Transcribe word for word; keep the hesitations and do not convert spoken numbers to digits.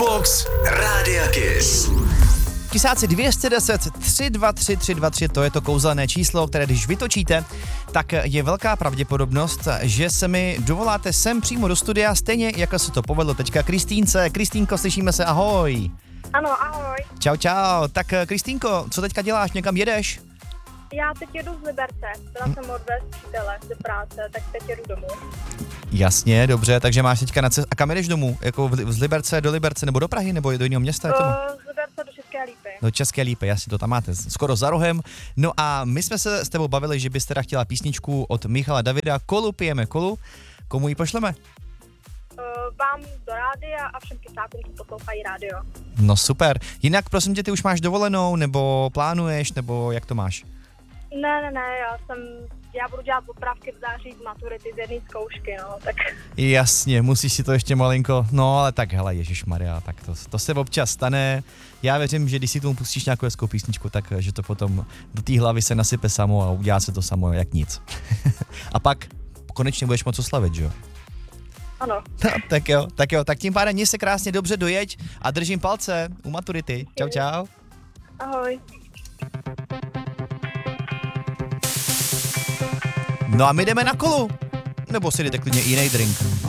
Box Rádia Kiss. Tisáci dvě stě deset tři dva tři tři dva tři, to je to kouzelné číslo, které když vytočíte, tak je velká pravděpodobnost, že se mi dovoláte sem přímo do studia, stejně jako se to povedlo teďka Kristýnce. Kristýnko, slyšíme se, ahoj. Ano, ahoj. Čau, čau. Tak Kristýnko, co teďka děláš, někam jedeš? Já teď jedu z Liberce, byla hm. jsem odvést přítele do práce, tak teď jedu domů. Jasně, dobře, takže máš teďka na cest... A kam jedeš domů? Jako z Liberce do Liberce, nebo do Prahy, nebo do jiného města? Uh, z Liberce do České Lípy. Do České Lípy, jasně, to tam máte skoro za rohem. No a my jsme se s tebou bavili, že bys teda chtěla písničku od Michala Davida, Kolu pijeme kolu. Komu ji pošleme? Uh, vám do rádia a všem kysákům, co poslouchají rádio. No super. Jinak prosím tě, ty už máš dovolenou, nebo plánuješ, nebo jak to máš? Ne, ne, ne, já jsem, já budu dělat popravky v září z maturity z jedné zkoušky, no, tak. Jasně, musíš si to ještě malinko, no ale tak hele, ježišmarja, tak to, to se občas stane. Já věřím, že když si tomu pustíš nějakou hezkou písničku, tak že to potom do té hlavy se nasype samo a udělá se to samo jak nic. A pak konečně budeš moc oslavit, že jo? Ano. No, tak jo, tak jo, tak tím pádem mě se krásně dobře dojeď a držím palce u maturity. Čau, čau. Ahoj. No a my jdeme na kolu. Nebo si jdete klidně jiný drink.